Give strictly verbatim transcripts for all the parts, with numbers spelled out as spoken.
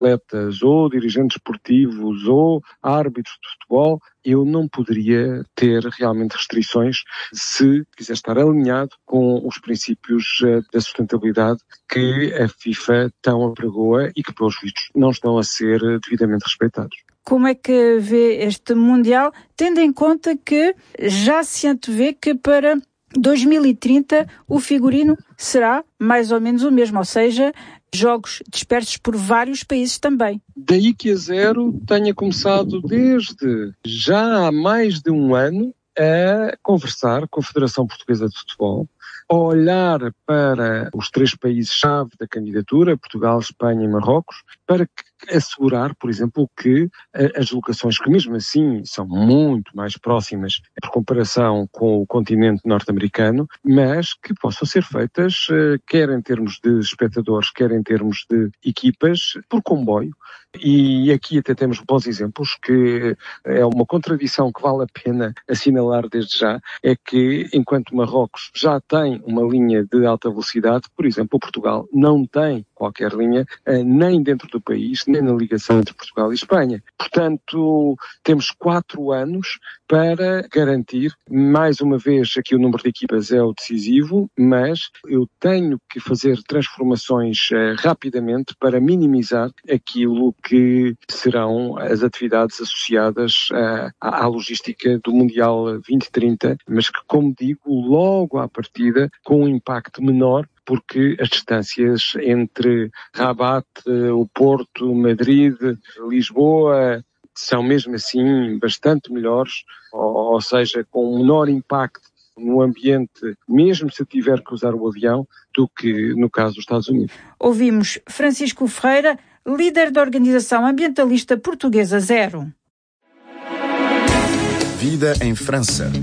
atletas ou dirigentes esportivos ou árbitros de futebol, eu não poderia ter realmente restrições se quiser estar alinhado com os princípios da sustentabilidade que a FIFA tão apregoa e que, pelos vistos, não estão a ser devidamente respeitados. Como é que vê este Mundial, tendo em conta que já se antevê que para dois mil e trinta o figurino será mais ou menos o mesmo, ou seja, jogos dispersos por vários países também. Daí que a Zero tenha começado desde já há mais de um ano a conversar com a Federação Portuguesa de Futebol, a olhar para os três países-chave da candidatura, Portugal, Espanha e Marrocos, para assegurar, por exemplo, que as locações, que mesmo assim são muito mais próximas por comparação com o continente norte-americano, mas que possam ser feitas, quer em termos de espectadores, quer em termos de equipas, por comboio. E aqui até temos bons exemplos, que é uma contradição que vale a pena assinalar desde já, é que enquanto Marrocos já tem uma linha de alta velocidade, por exemplo, Portugal não tem qualquer linha, nem dentro do país, nem na ligação entre Portugal e Espanha. Portanto, temos quatro anos para garantir, mais uma vez, aqui o número de equipas é o decisivo, mas eu tenho que fazer transformações uh, rapidamente para minimizar aquilo que serão as atividades associadas uh, à, à logística do Mundial vinte trinta, mas que, como digo, logo à partida, com um impacto menor, porque as distâncias entre Rabat, o Porto, Madrid, Lisboa, são mesmo assim bastante melhores, ou, ou seja, com um menor impacto no ambiente, mesmo se tiver que usar o avião, do que no caso dos Estados Unidos. Ouvimos Francisco Ferreira, líder da organização ambientalista portuguesa Zero. Vida em França.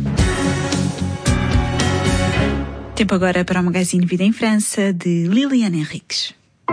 Tempo agora para o magazine Vida em França, de Liliane Henriques.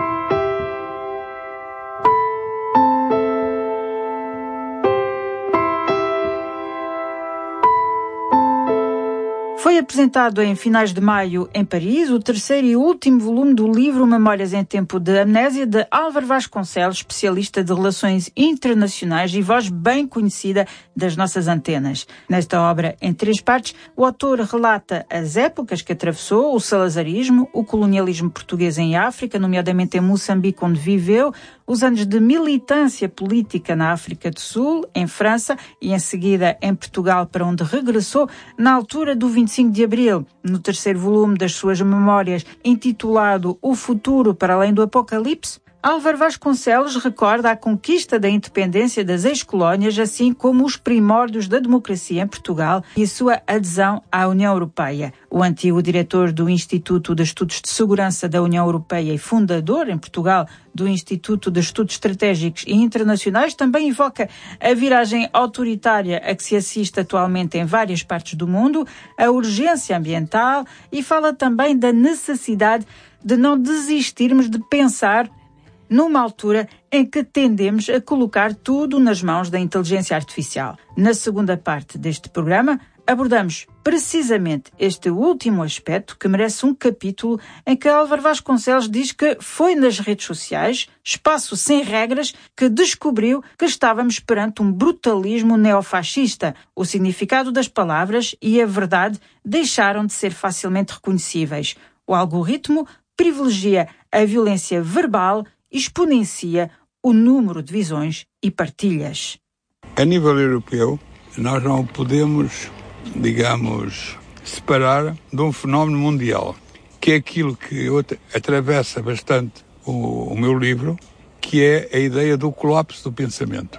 Foi apresentado em finais de maio em Paris o terceiro e último volume do livro Memórias em Tempo de Amnésia de Álvaro Vasconcelos, especialista de relações internacionais e voz bem conhecida das nossas antenas. Nesta obra, em três partes, o autor relata as épocas que atravessou, o salazarismo, o colonialismo português em África, nomeadamente em Moçambique, onde viveu, os anos de militância política na África do Sul, em França e em seguida em Portugal, para onde regressou na altura do vinte e cinco de Abril. No terceiro volume das suas memórias, intitulado O Futuro para Além do Apocalipse, Álvaro Vasconcelos recorda a conquista da independência das ex-colónias, assim como os primórdios da democracia em Portugal e a sua adesão à União Europeia. O antigo diretor do Instituto de Estudos de Segurança da União Europeia e fundador, em Portugal, do Instituto de Estudos Estratégicos e Internacionais, também evoca a viragem autoritária a que se assiste atualmente em várias partes do mundo, a urgência ambiental e fala também da necessidade de não desistirmos de pensar numa altura em que tendemos a colocar tudo nas mãos da inteligência artificial. Na segunda parte deste programa, abordamos precisamente este último aspecto que merece um capítulo em que Álvaro Vasconcelos diz que foi nas redes sociais, espaço sem regras, que descobriu que estávamos perante um brutalismo neofascista. O significado das palavras e a verdade deixaram de ser facilmente reconhecíveis. O algoritmo privilegia a violência verbal, exponencia o número de visões e partilhas. A nível europeu, nós não podemos, digamos, separar de um fenómeno mundial, que é aquilo que atravessa bastante o, o meu livro, que é a ideia do colapso do pensamento.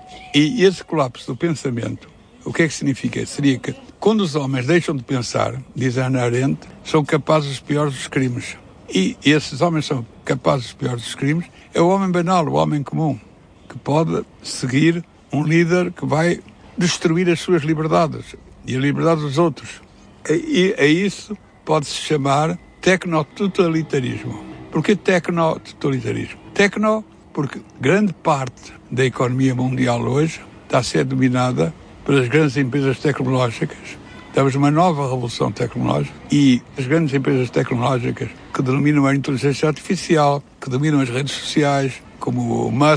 E esse colapso do pensamento, o que é que significa? Seria que quando os homens deixam de pensar, diz Hannah Arendt, são capazes dos piores dos crimes. E esses homens são capazes dos piores dos crimes, é o homem banal, o homem comum, que pode seguir um líder que vai destruir as suas liberdades e a liberdade dos outros. E a isso pode-se chamar tecnototalitarismo. Porquê tecnototalitarismo? Tecno, porque grande parte da economia mundial hoje está a ser dominada pelas grandes empresas tecnológicas. Temos uma nova revolução tecnológica e as grandes empresas tecnológicas que dominam a inteligência artificial, que dominam as redes sociais, como o Musk,